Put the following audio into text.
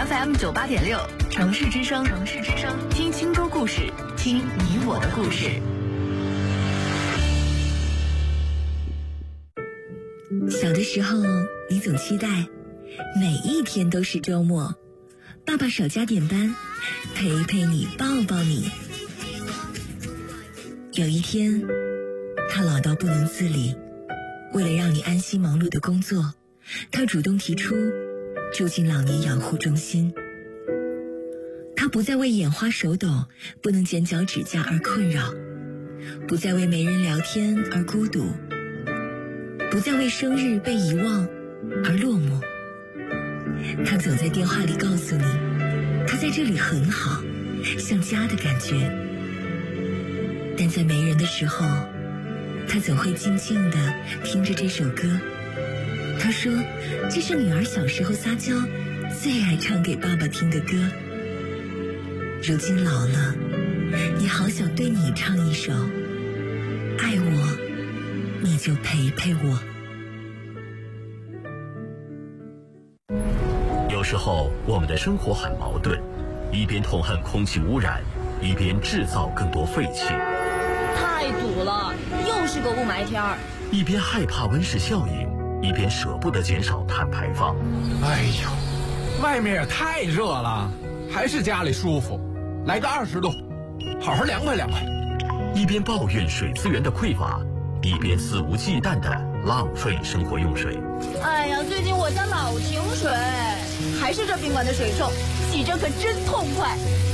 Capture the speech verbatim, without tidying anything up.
F M 九八点六，城市之声，城市之声，听青州故事，听你我的故事。 小的时候，你总期待每一天都是周末，爸爸少加点班，陪陪你，抱抱你。有一天，他老到不能自理，为了让你安心忙碌的工作，他主动提出住进老年养护中心。他不再为眼花手抖、不能剪脚指甲而困扰，不再为没人聊天而孤独，不再为生日被遗忘而落寞。他总在电话里告诉你，他在这里很好，像家的感觉。但在没人的时候，他总会静静地听着这首歌。他说，这是女儿小时候撒娇最爱唱给爸爸听的歌。如今老了，也好想对你唱一首，爱我，你就陪陪我。 有时候我们的生活很矛盾，一边痛恨空气污染，一边制造更多废气。 太堵了，又是个雾霾天儿。 一边害怕温室效应，一边舍不得减少碳排放。 哎呦，外面也太热了，还是家里舒服。来个二十度，好好凉快凉快。 一边抱怨水资源的匮乏，一边肆无忌惮地浪费生活用水。 哎呀，最近我家老停水，还是这宾馆的水臭，洗着可真痛快。